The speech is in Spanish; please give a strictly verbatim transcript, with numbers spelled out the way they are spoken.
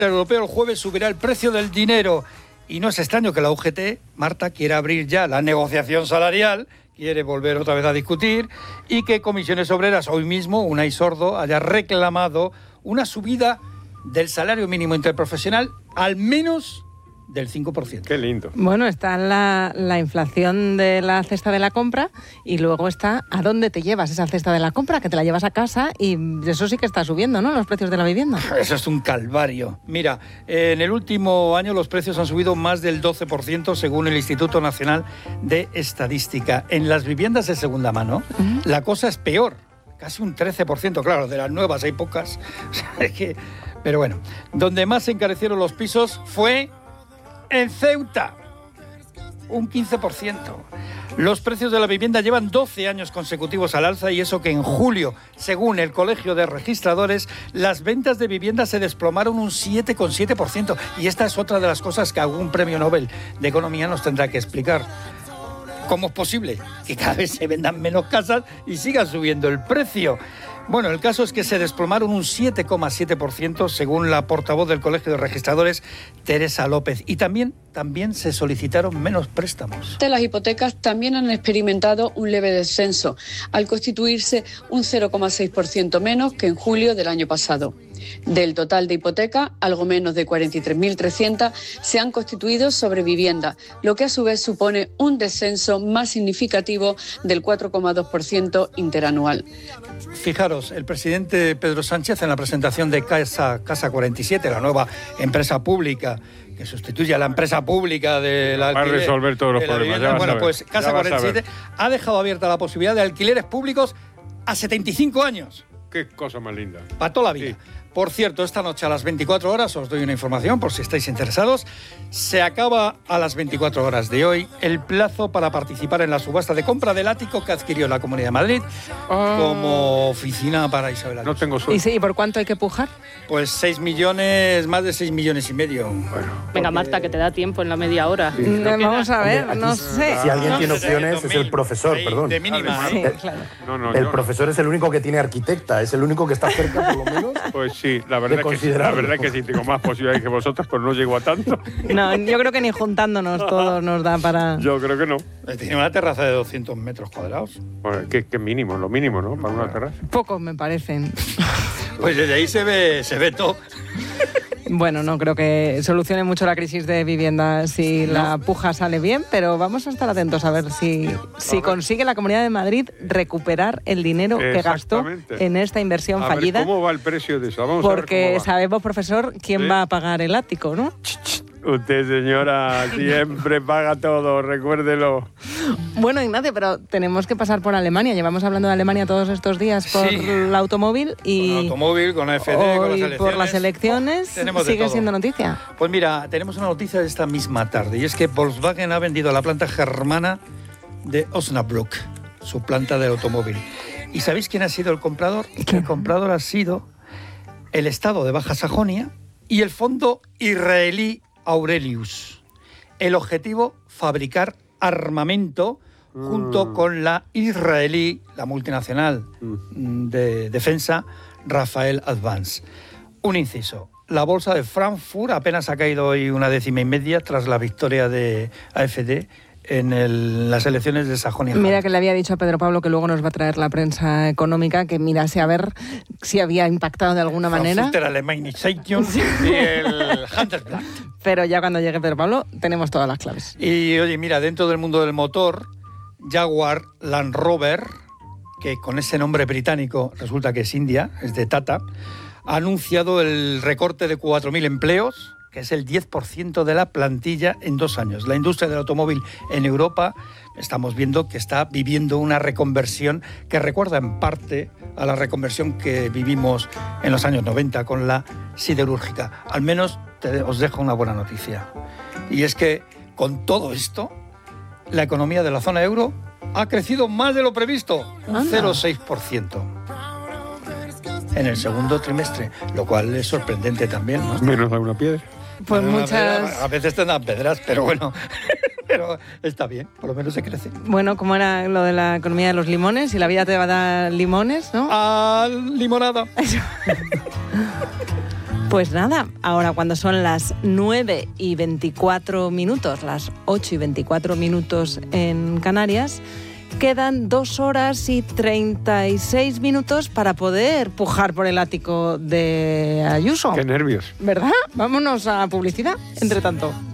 Europeo el jueves subirá el precio del dinero y no es extraño que la U G T, Marta, quiera abrir ya la negociación salarial, quiere volver otra vez a discutir y que Comisiones Obreras hoy mismo, Unai Sordo, haya reclamado una subida del salario mínimo interprofesional al menos del cinco por ciento. Qué lindo. Bueno, está la, la inflación de la cesta de la compra y luego está a dónde te llevas esa cesta de la compra, que te la llevas a casa y eso sí que está subiendo, ¿no?, los precios de la vivienda. Eso es un calvario. Mira, en el último año los precios han subido más del doce por ciento según el Instituto Nacional de Estadística. En las viviendas de segunda mano, uh-huh. la cosa es peor, casi un trece por ciento. Claro, de las nuevas hay pocas. O sea, es que... Pero bueno, donde más se encarecieron los pisos fue en Ceuta, un quince por ciento. Los precios de la vivienda llevan doce años consecutivos al alza y eso que en julio, según el Colegio de Registradores, las ventas de vivienda se desplomaron un siete coma siete por ciento. Y esta es otra de las cosas que algún premio Nobel de Economía nos tendrá que explicar. ¿Cómo es posible que cada vez se vendan menos casas y siga subiendo el precio? Bueno, el caso es que se desplomaron un siete coma siete por ciento según la portavoz del Colegio de Registradores, Teresa López. Y también, también se solicitaron menos préstamos. Las hipotecas también han experimentado un leve descenso, al constituirse un cero coma seis por ciento menos que en julio del año pasado. Del total de hipotecas, algo menos de cuarenta y tres mil trescientas se han constituido sobre vivienda, lo que a su vez supone un descenso más significativo del cuatro coma dos por ciento interanual. Fijaros, el presidente Pedro Sánchez en la presentación de Casa, Casa cuarenta y siete, la nueva empresa pública que sustituye a la empresa pública de la Va a resolver todos los problemas. Bueno, pues Casa cuarenta y siete ha dejado abierta la posibilidad de alquileres públicos a setenta y cinco años. Qué cosa más linda. Para toda la vida. Sí. Por cierto, esta noche a las veinticuatro horas, os doy una información por si estáis interesados, se acaba a las veinticuatro horas de hoy el plazo para participar en la subasta de compra del ático que adquirió la Comunidad de Madrid oh. como oficina para Isabel Ayuso. No tengo suerte. ¿Y, sí, ¿Y por cuánto hay que pujar? Pues seis millones, más de seis millones y medio. Bueno, Venga, porque... Marta, que te da tiempo en la media hora. Sí, no Vamos a ver, Hombre, no sé. Si alguien no tiene sé. opciones es el profesor, ahí, perdón. De mínima. Sí, ¿eh? claro. No, no, el yo... profesor es el único que tiene arquitecta, es el único que está cerca, por lo menos. Pues sí, la verdad que sí, la verdad que sí tengo más posibilidades que vosotros, pero no llego a tanto. No, yo creo que ni juntándonos todos nos da para... Yo creo que no. Tiene una terraza de doscientos metros cuadrados. Bueno, que, que mínimo, lo mínimo, ¿no? Para una terraza. Pocos me parecen. Pues desde ahí se ve, se ve todo. Bueno, no creo que solucione mucho la crisis de vivienda si no. la puja sale bien, pero vamos a estar atentos a ver si, si ver. consigue la Comunidad de Madrid recuperar el dinero que gastó en esta inversión a fallida. Ver, ¿cómo va el precio de eso? Vamos Porque a ver cómo va. Sabemos, profesor, quién ¿Sí? va a pagar el ático, ¿no? Usted, señora, siempre paga todo, recuérdelo. Bueno, Ignacio, pero tenemos que pasar por Alemania. Llevamos hablando de Alemania todos estos días por sí. el automóvil y... Con el automóvil, con la F D, con las elecciones. por las elecciones, oh, sigue siendo noticia. Pues mira, tenemos una noticia de esta misma tarde y es que Volkswagen ha vendido la planta germana de Osnabrück, su planta de automóvil. ¿Y sabéis quién ha sido el comprador? ¿Qué? El comprador ha sido el Estado de Baja Sajonia y el fondo israelí Aurelius. El objetivo, fabricar armamento mm. junto con la israelí, la multinacional mm. de defensa, Rafael Advance. Un inciso. La bolsa de Frankfurt apenas ha caído hoy una décima y media tras la victoria de A F D en el, las elecciones de Sajonia. Mira que le había dicho a Pedro Pablo que luego nos va a traer la prensa económica que mirase a ver si había impactado de alguna manera. Frankfurter Allgemeine Zeitung y el Handelsblatt. Pero ya cuando llegue Pedro Pablo tenemos todas las claves. Y oye, mira, dentro del mundo del motor, Jaguar Land Rover, que con ese nombre británico resulta que es India, es de Tata, ha anunciado el recorte de cuatro mil empleos, que es el diez por ciento de la plantilla en dos años. La industria del automóvil en Europa estamos viendo que está viviendo una reconversión que recuerda en parte a la reconversión que vivimos en los años noventa con la siderúrgica. Al menos te, os dejo una buena noticia. Y es que con todo esto, la economía de la zona euro ha crecido más de lo previsto, un cero coma seis por ciento. En el segundo trimestre, lo cual es sorprendente también, ¿no? Menos da una piedra. Pues bueno, muchas... A veces te dan pedras, pero bueno, pero está bien, por lo menos se crece. Bueno, como era lo de la economía de los limones, y la vida te va a dar limones, ¿no? ¡Ah, limonada! Pues nada, ahora cuando son las nueve y veinticuatro minutos, las ocho y veinticuatro minutos en Canarias, quedan dos horas y treinta y seis minutos para poder pujar por el ático de Ayuso. Qué nervios. ¿Verdad? Vámonos a publicidad, entre tanto.